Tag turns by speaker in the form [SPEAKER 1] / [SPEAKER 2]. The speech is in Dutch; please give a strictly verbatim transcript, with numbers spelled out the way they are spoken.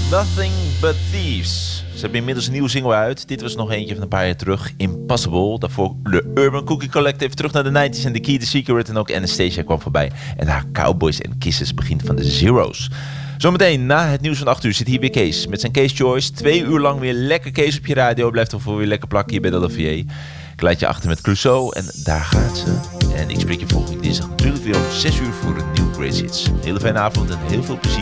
[SPEAKER 1] Nothing But Thieves. Ze hebben inmiddels een nieuwe single uit. Dit was nog eentje van een paar jaar terug. Impossible. Daarvoor de Urban Cookie Collective. Terug naar de nineties en The Key, The Secret. En ook Anastasia kwam voorbij. En haar Cowboys and Kisses begint van de Zeros. Zometeen na het nieuws van acht uur zit hier weer Kees. Met zijn Kees Choice. Twee uur lang weer lekker Kees op je radio. Blijft toch voor weer lekker plakken hier bij de L V J. Ik leid je achter met Clouseau. En daar gaat ze. En ik spreek je volgende dinsdag natuurlijk weer om zes uur voor een nieuw Great Hits. Hele fijne avond en heel veel plezier.